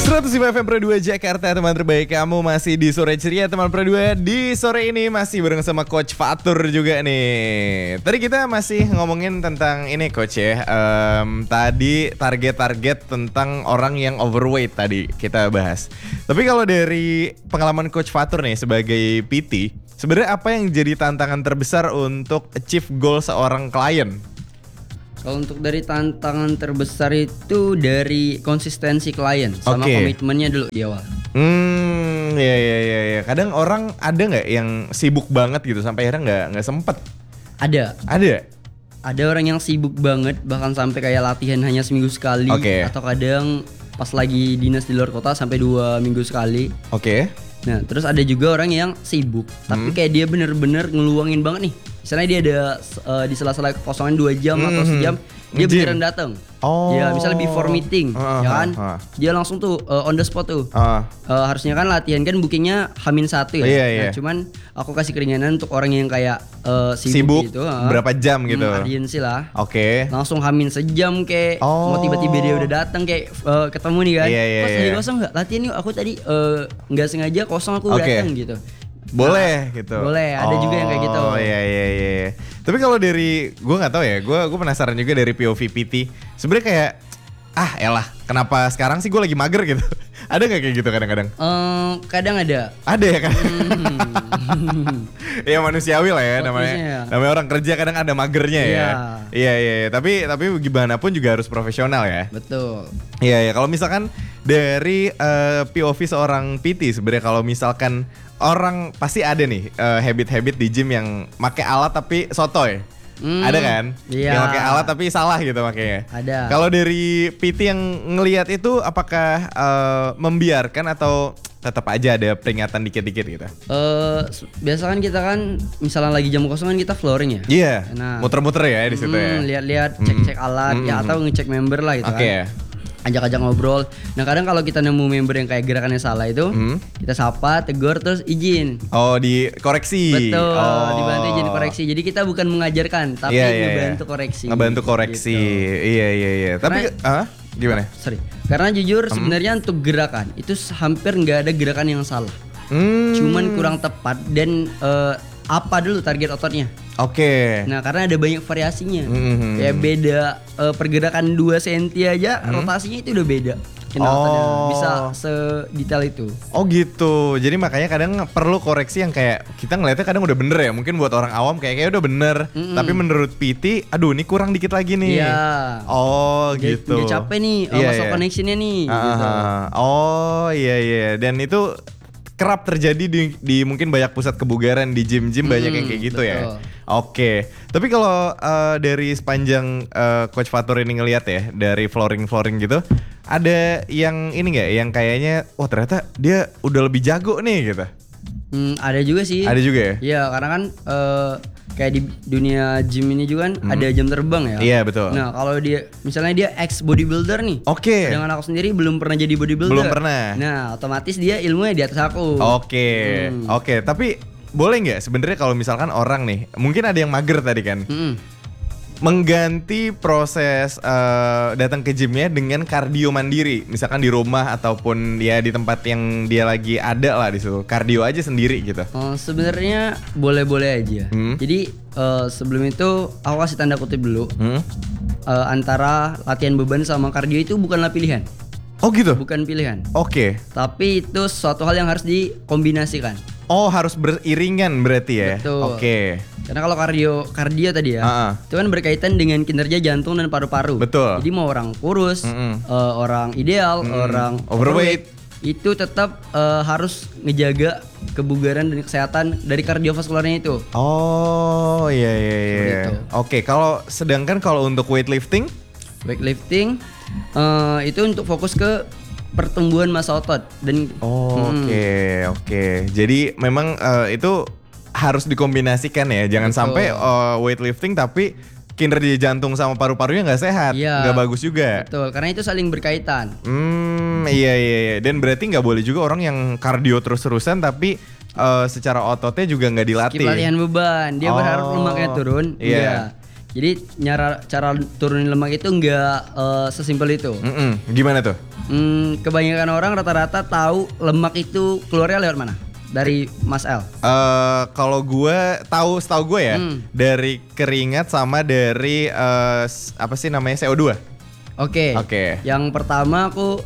105 FM Pro 2 Jakarta, teman terbaik kamu masih di sore ceria teman Pro 2. Di sore ini masih bareng sama Coach Fatur juga nih. Tadi kita masih ngomongin tentang ini Coach ya. Tadi target-target tentang orang yang overweight tadi kita bahas. Tapi kalau dari pengalaman Coach Fatur nih sebagai PT, sebenarnya apa yang jadi tantangan terbesar untuk achieve goal seorang klien? Kalau untuk dari tantangan terbesar itu dari konsistensi klien sama komitmennya dulu di awal. Ya. Kadang orang ada nggak yang sibuk banget gitu sampai akhirnya nggak sempet? Ada. Ada orang yang sibuk banget bahkan sampai kayak latihan hanya seminggu sekali. Atau kadang pas lagi dinas di luar kota sampai 2 minggu sekali. Nah terus ada juga orang yang sibuk tapi kayak dia bener-bener ngeluangin banget nih. Misalnya dia ada di sela-sela kekosongan 2 jam atau sejam, dia beneran datang. Ya misalnya before meeting, ya kan, dia langsung tuh on the spot tuh. Harusnya kan latihan kan bookingnya H-1 ya. Nah, cuman aku kasih keringanan untuk orang yang kayak sibuk gitu. Berapa jam gitu? Urgency lah. Langsung H- sejam kayak, mau tiba-tiba dia udah datang kayak ketemu nih kan. Pas lagi kosong nggak? Latihan yuk. Aku tadi nggak sengaja kosong aku datang gitu. Boleh gitu. Boleh, ada juga yang kayak gitu. Iya. Tapi kalau dari gue nggak tahu ya, gue penasaran juga dari POV PT. Sebenarnya kayak elah, kenapa sekarang sih gue lagi mager gitu? Ada nggak kayak gitu kadang-kadang? Kadang ada. Ada ya kan? Ya manusiawi lah ya namanya. Namanya orang kerja kadang ada magernya ya. Iya. Tapi gimana pun juga harus profesional ya. Betul. Iya. Kalau misalkan dari POV seorang PT sebenarnya kalau misalkan orang pasti ada nih habit-habit di gym yang make alat tapi sotoy. Ada kan? Yang pakai alat tapi salah gitu makanya. Ada. Kalau dari PT yang ngelihat itu apakah membiarkan atau tetap aja ada peringatan dikit-dikit gitu? Biasa kan kita kan misalnya lagi jam kosong kan kita flooring ya. Iya. Nah, muter-muter ya di situ ya. Lihat-lihat, cek-cek alat ya atau ngecek member lah gitu kan. Ajak-ajak ngobrol. Nah kadang kalau kita nemu member yang kayak gerakannya salah itu, kita sapa, tegur, terus izin. Dikoreksi. Betul, dibantu izin koreksi. Jadi kita bukan mengajarkan, tapi ngebantu koreksi. Ngebantu koreksi, gitu. Iya. Tapi gimana? Karena jujur sebenarnya untuk gerakan itu hampir nggak ada gerakan yang salah. Cuman kurang tepat dan apa dulu target ototnya. Nah karena ada banyak variasinya. Kayak beda pergerakan 2 cm aja rotasinya itu udah beda. Bisa sedetail itu. Oh gitu. Jadi makanya kadang perlu koreksi yang kayak kita ngeliatnya kadang udah bener ya. Mungkin buat orang awam kayaknya udah bener. Tapi menurut PT, aduh ini kurang dikit lagi nih. Iya. Oh gitu. Dia capek nih masuk connectionnya nih. Gitu. Oh iya. Dan itu kerap terjadi di mungkin banyak pusat kebugaran di gym-gym banyak yang kayak gitu. Betul. Ya. Tapi kalau dari sepanjang Coach Fatur ini ngelihat ya dari flooring gitu, ada yang ini nggak yang kayaknya ternyata dia udah lebih jago nih gitu? Ada juga sih. Ada juga ya? Iya karena kan kayak di dunia gym ini juga kan ada jam terbang ya. Iya betul. Nah kalau dia misalnya dia ex bodybuilder nih. Dengan aku sendiri belum pernah jadi bodybuilder. Belum pernah. Nah otomatis dia ilmunya di atas aku. Oke. Tapi boleh nggak sebenarnya kalau misalkan orang nih, mungkin ada yang mager tadi kan, mengganti proses datang ke gymnya dengan kardio mandiri, misalkan di rumah ataupun ya di tempat yang dia lagi ada lah di situ, kardio aja sendiri gitu. Sebenarnya boleh-boleh aja. Jadi sebelum itu aku kasih tanda kutip dulu. Antara latihan beban sama kardio itu bukanlah pilihan. Oh gitu? Bukan pilihan. Tapi itu suatu hal yang harus dikombinasikan. Harus beriringan berarti ya. Betul. Karena kalau kardio tadi ya, itu kan berkaitan dengan kinerja jantung dan paru-paru. Betul. Jadi mau orang kurus, orang ideal, orang overweight, itu tetap harus ngejaga kebugaran dan kesehatan dari kardiovaskularnya itu. Iya. Kalau sedangkan kalau untuk weightlifting itu untuk fokus ke pertumbuhan massa otot dan Jadi memang itu harus dikombinasikan ya. Jangan sampai weightlifting tapi kinerja jantung sama paru-parunya nggak sehat, nggak bagus juga. Betul, karena itu saling berkaitan. Iya. Dan berarti nggak boleh juga orang yang kardio terus-terusan tapi secara ototnya juga nggak dilatih. Skip latihan beban, dia berharap lemaknya turun. Jadi cara turunin lemak itu nggak sesimpel itu. Gimana tuh? Kebanyakan orang rata-rata tahu lemak itu keluarnya lewat mana? Dari Mas El? Kalau setahu gue ya, dari keringat sama dari apa sih namanya CO2. Oke. Yang pertama aku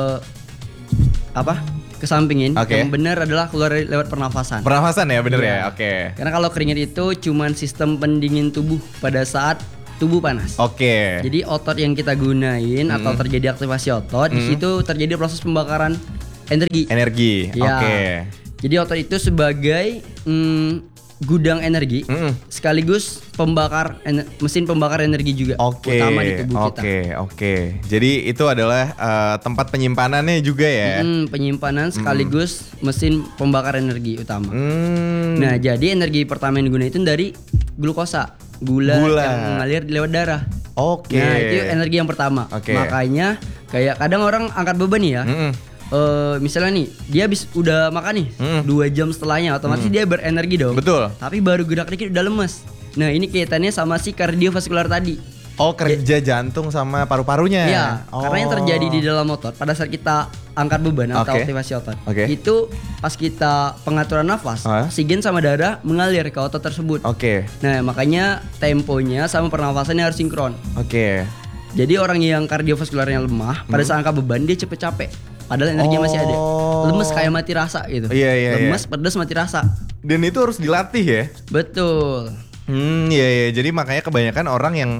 kesampingin. Yang benar adalah keluar lewat pernafasan. Pernafasan ya, bener ya. Karena kalau keringat itu cuman sistem pendingin tubuh pada saat tubuh panas. Jadi otot yang kita gunain atau terjadi aktivasi otot, di situ terjadi proses pembakaran energi. Jadi otot itu sebagai gudang energi sekaligus mesin pembakar energi juga utama di tubuh kita. Jadi itu adalah tempat penyimpanannya juga ya. Penyimpanan sekaligus mesin pembakar energi utama. Nah, jadi energi pertama yang digunakan itu dari glukosa, gula yang mengalir lewat darah. Nah, itu energi yang pertama. Makanya kayak kadang orang angkat beban nih ya. Misalnya nih dia udah makan nih 2 jam setelahnya otomatis dia berenergi dong. Betul. Tapi baru gerak dikit udah lemes. Nah, ini kaitannya sama si kardiovaskular tadi. Kerja jantung sama paru-parunya. Iya, karena yang terjadi di dalam otot pada saat kita angkat beban atau aktivasi otot itu pas kita pengaturan nafas, oksigen sama darah mengalir ke otot tersebut. Nah, makanya temponya sama pernafasannya harus sinkron. Jadi orang yang kardiovaskularnya lemah pada saat angkat beban dia cepet capek. Padahal energinya masih ada. Lemes kayak mati rasa gitu. Lemes, pedes, mati rasa. Dan itu harus dilatih ya? Betul. Jadi makanya kebanyakan orang yang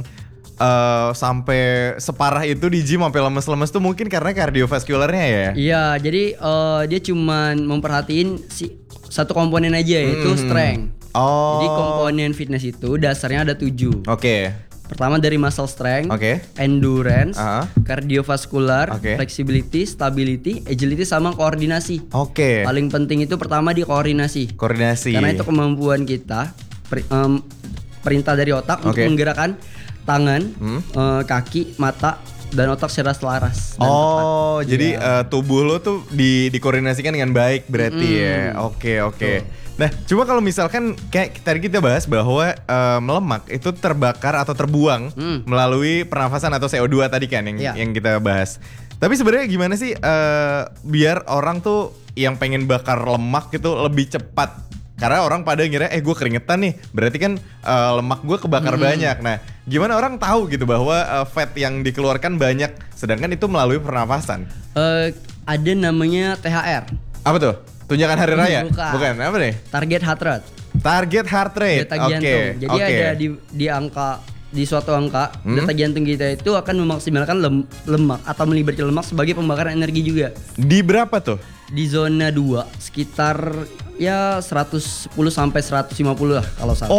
sampai separah itu di gym sampai lemes-lemes tuh mungkin karena kardiovaskularnya ya? Iya, jadi dia cuman memperhatiin satu komponen aja yaitu strength. Jadi komponen fitness itu dasarnya ada 7. Pertama dari muscle strength, endurance, cardiovascular, flexibility, stability, agility sama koordinasi. Paling penting itu pertama di koordinasi. Karena itu kemampuan kita perintah dari otak untuk menggerakkan tangan, kaki, mata dan otak secara selaras. Jadi tubuh lo tuh dikoordinasikan dengan baik berarti ya. Nah, cuma kalau misalkan kayak tadi kita bahas bahwa lemak itu terbakar atau terbuang melalui pernafasan atau CO2 tadi kan yang kita bahas. Tapi sebenarnya gimana sih biar orang tuh yang pengen bakar lemak itu lebih cepat? Karena orang pada ngira gue keringetan nih, berarti kan lemak gue kebakar banyak. Nah, gimana orang tahu gitu bahwa fat yang dikeluarkan banyak sedangkan itu melalui pernafasan? Ada namanya THR. Apa tuh? Tunjangan hari raya? Bukan, apa nih? Target heart rate. Target heart rate. Detak jantung. Jadi ada di angka, di suatu angka detak jantung kita itu akan memaksimalkan lemak atau melibatkan lemak sebagai pembakaran energi juga. Di berapa tuh? Di zona 2 sekitar ya 110 sampai 150 lah kalau salah.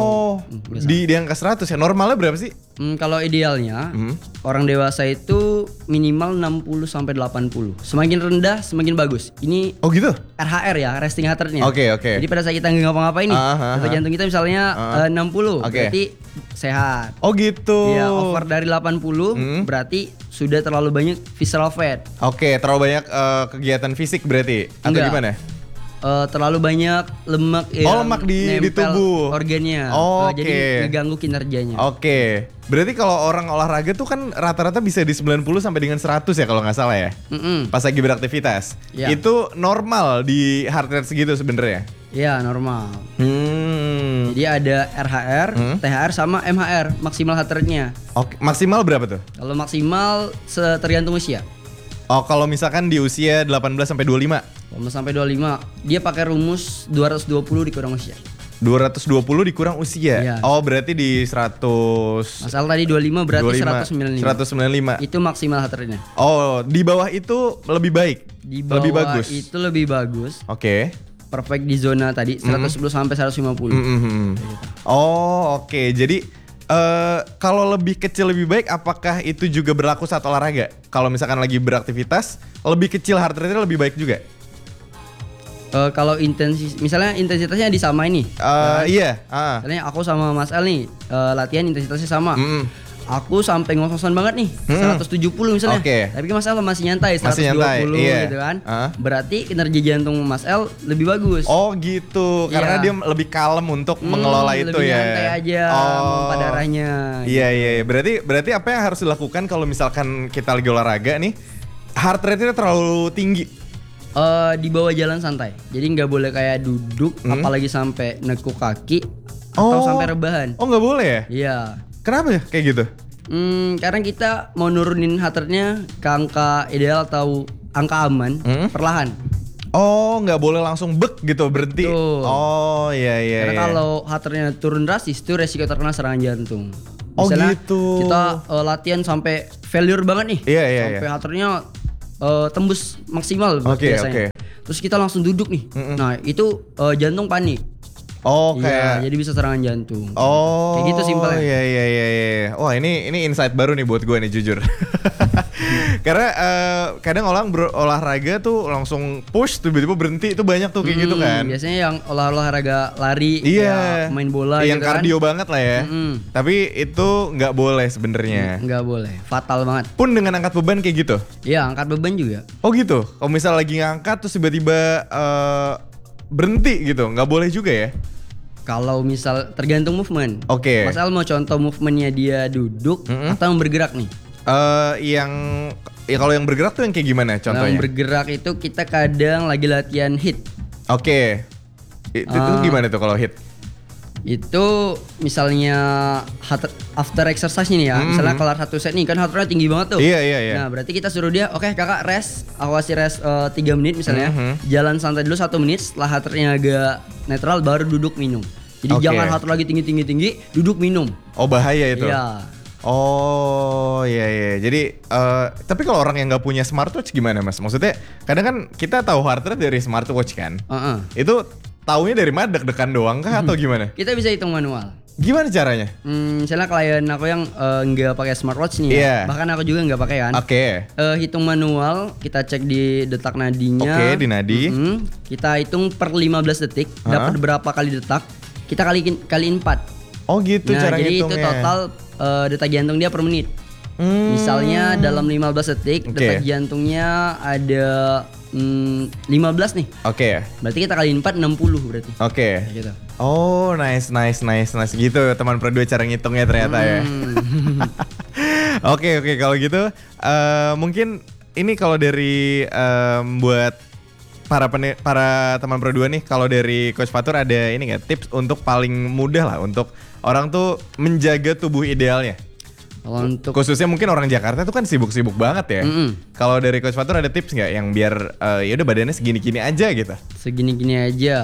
Di angka 100 ya. Normalnya berapa sih? Kalau idealnya orang dewasa itu minimal 60 sampai 80. Semakin rendah semakin bagus. Ini gitu? RHR ya, resting heart rate-nya. Jadi pada saat kita nggak ngapa-ngapain nih, detak jantung kita misalnya 60, berarti sehat. Gitu. Ya, over dari 80 berarti sudah terlalu banyak visceral fat. Terlalu banyak kegiatan fisik berarti atau gimana? Terlalu banyak lemak yang lemak di tubuh organnya. Jadi ngeganggu kinerjanya. Berarti kalau orang olahraga tuh kan rata-rata bisa di 90 sampai dengan 100 ya kalau nggak salah ya. Pas lagi beraktivitas. Itu normal di heart rate segitu sebenarnya. Iya, normal. Jadi ada RHR, THR sama MHR, maksimal heart rate-nya. Maksimal berapa tuh? Kalau maksimal tergantung usia. Kalau misalkan di usia 18 sampai 25. Sampai 25, dia pakai rumus 220 dikurang usia. 220 dikurang usia. Iya. Berarti di 100. Asal tadi 25 berarti 195. 195. Itu maksimal heart rate-nya. Di bawah itu lebih baik. Di bawah lebih bagus. Itu lebih bagus. Perfect di zona tadi 110 sampai 150. Jadi kalau lebih kecil lebih baik, apakah itu juga berlaku saat olahraga? Kalau misalkan lagi beraktivitas, lebih kecil heart rate-nya lebih baik juga? Kalau misalnya intensitasnya disamain nih. Misalnya aku sama Mas El nih latihan intensitasnya sama. Aku sampai ngos-ngosan banget nih 170 misalnya. Tapi Mas El masih nyantai 120 gitu kan. Berarti kinerja jantung Mas El lebih bagus. Gitu. Karena dia lebih kalem untuk mengelola itu lebih ya. Lebih nyantai aja memompa darahnya. Iya. Berarti apa yang harus dilakukan kalau misalkan kita lagi olahraga nih? Heart rate-nya terlalu tinggi. Di bawah jalan santai. Jadi nggak boleh kayak duduk, apalagi sampai nekuk kaki atau sampai rebahan. Oh nggak boleh ya? Iya. Kenapa ya kayak gitu? Karena kita mau nurunin heart rate-nya ke angka ideal atau angka aman, perlahan. Oh, nggak boleh langsung bek gitu berhenti. Betul. Oh iya. Karena kalau heart rate-nya turun drastis itu resiko terkena serangan jantung. Misalnya gitu. Kita latihan sampai failure banget nih. Iya. Sampai heart rate-nya tembus maksimal biasanya. Terus kita langsung duduk nih. Nah, itu jantung panik. Oh, kayak jadi bisa serangan jantung. Oh. Kayak gitu simpelnya. Iya. Wah, ini insight baru nih buat gue nih jujur. Karena kadang orang olahraga tuh langsung push tiba-tiba berhenti itu banyak tuh kayak gitu kan. Biasanya yang olahraga lari, main bola yang gitu kardio banget lah ya. Tapi itu nggak boleh sebenarnya. Nggak boleh, fatal banget. Pun dengan angkat beban kayak gitu. Iya, angkat beban juga. Oh gitu. Kalau misal lagi ngangkat terus tiba-tiba berhenti gitu, nggak boleh juga ya? Kalau misal tergantung movement. Oke. Mas Al mau contoh movementnya dia duduk atau bergerak nih? Kalau yang bergerak tuh yang kayak gimana contohnya? Yang bergerak itu kita kadang lagi latihan hit. Oke. Itu gimana tuh kalau hit? Itu misalnya after exercise nih ya, misalnya kelar 1 set nih kan heart rate tinggi banget tuh. Iya. Nah berarti kita suruh dia, oke kakak rest, aku kasih rest 3 menit misalnya, jalan santai dulu 1 menit, setelah heart rate-nya agak netral baru duduk minum. Jadi jangan heart rate lagi tinggi, duduk minum. Oh bahaya itu? Iya. Oh iya. Jadi tapi kalau orang yang nggak punya smartwatch gimana mas? Maksudnya kadang kan kita tahu heart rate dari smartwatch kan? Itu taunya dari mana, deg-degan doang kah atau gimana? Kita bisa hitung manual. Gimana caranya? Misalnya klien aku yang nggak pakai smartwatch nih ya, bahkan aku juga nggak pakai kan. Hitung manual, kita cek di detak nadinya. Di nadi. Kita hitung per 15 detik, dapat berapa kali detak, kita kaliin 4. Oh gitu cara jadi ngitungnya. Itu total detak jantung dia per menit. Misalnya dalam 15 detik detak jantungnya ada 15 nih. Berarti kita kaliin 4, 60 berarti. Gitu. Oh nice gitu teman Pro 2 cara ngitungnya ternyata ya. Oke kalau gitu mungkin ini kalau dari buat para teman Pro 2 nih, kalau dari Coach Fatur ada ini nggak tips untuk paling mudah lah untuk orang tuh menjaga tubuh idealnya? Khususnya mungkin orang Jakarta tuh kan sibuk-sibuk banget ya. Kalau dari Coach Fatur ada tips nggak yang biar ya udah badannya segini-gini aja gitu? Segini-gini aja.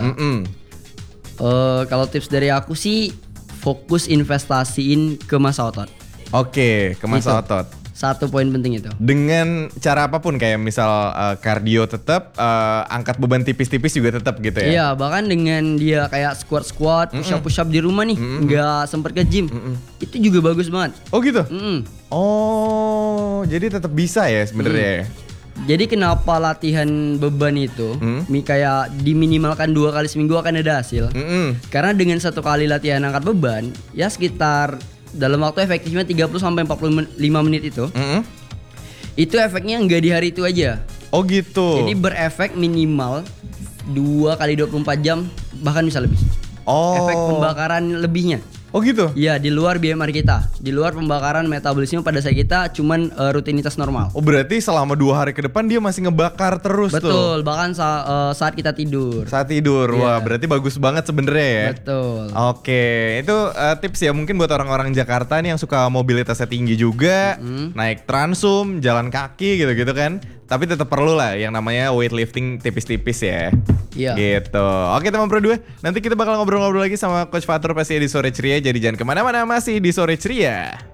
Kalau tips dari aku sih fokus investasiin ke massa otot. Ke massa otot. Satu poin penting itu. Dengan cara apapun kayak misal kardio tetap, angkat beban tipis-tipis juga tetap gitu ya? Iya, bahkan dengan dia kayak squat, push up di rumah nih, nggak sempet ke gym, itu juga bagus banget. Oh gitu? Oh, jadi tetap bisa ya sebenarnya. Jadi kenapa latihan beban itu kayak diminimalkan 2 kali seminggu akan ada hasil? Karena dengan 1 kali latihan angkat beban, ya sekitar dalam waktu efektifnya 30-45 menit itu efeknya nggak di hari itu aja. Oh gitu. Jadi berefek minimal 2 kali 24 jam, bahkan bisa lebih. Efek pembakaran lebihnya. Oh gitu? Iya, di luar BMR kita, di luar pembakaran metabolisme pada saat kita cuman rutinitas normal. Oh berarti selama 2 hari ke depan dia masih ngebakar terus. Betul, bahkan saat kita tidur. Saat tidur, wah berarti bagus banget sebenarnya ya. Betul. Oke, itu tips ya mungkin buat orang-orang Jakarta nih yang suka mobilitasnya tinggi juga, naik transum, jalan kaki gitu-gitu kan. Tapi tetap perlu lah yang namanya weightlifting tipis-tipis ya. Iya. Gitu. Oke teman Pro 2, nanti kita bakal ngobrol-ngobrol lagi sama Coach Fatur pasti di Sore Ceria. Jadi jangan kemana-mana, masih di Sore Ceria.